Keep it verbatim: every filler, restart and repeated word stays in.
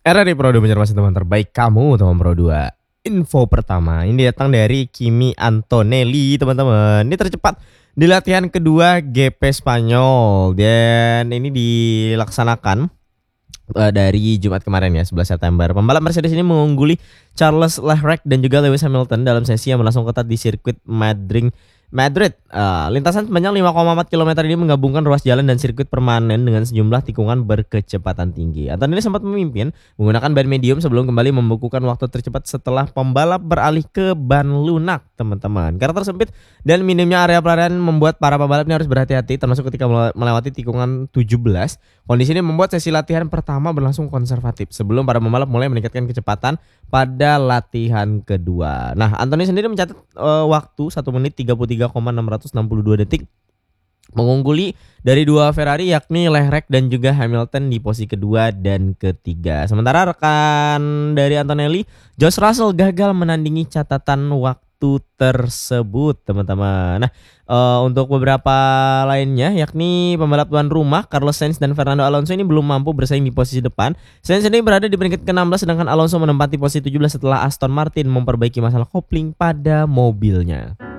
Era di Pro dua mencermati teman terbaik kamu, teman Pro dua. Info pertama, ini datang dari Kimi Antonelli, teman-teman. Ini tercepat di latihan kedua G P Spanyol dan ini dilaksanakan uh, dari Jumat kemarin ya, sebelas September. Pembalap Mercedes ini mengungguli Charles Leclerc dan juga Lewis Hamilton dalam sesi yang berlangsung ketat di sirkuit Madrid. Madrid, uh, lintasan sepanjang lima koma empat kilometer ini menggabungkan ruas jalan dan sirkuit permanen dengan sejumlah tikungan berkecepatan tinggi. Anton ini sempat memimpin menggunakan ban medium sebelum kembali membukukan waktu tercepat setelah pembalap beralih ke ban lunak, teman-teman. Karakter sempit dan minimnya area pelarian membuat para pembalap ini harus berhati-hati, termasuk ketika melewati tikungan tujuh belas. Kondisi ini membuat sesi latihan pertama berlangsung konservatif sebelum para pembalap mulai meningkatkan kecepatan pada latihan kedua. Nah, Anthony sendiri mencatat uh, waktu satu menit tiga puluh tiga koma enam enam dua detik, mengungguli dari dua Ferrari yakni Leclerc dan juga Hamilton di posisi kedua dan ketiga. Sementara rekan dari Antonelli, George Russell, gagal menandingi catatan waktu tersebut, teman-teman. Nah, uh, untuk beberapa lainnya yakni pembalap tuan rumah Carlos Sainz dan Fernando Alonso ini belum mampu bersaing di posisi depan. Sainz ini berada di peringkat ke enam belas sedangkan Alonso menempati posisi tujuh belas setelah Aston Martin memperbaiki masalah kopling pada mobilnya.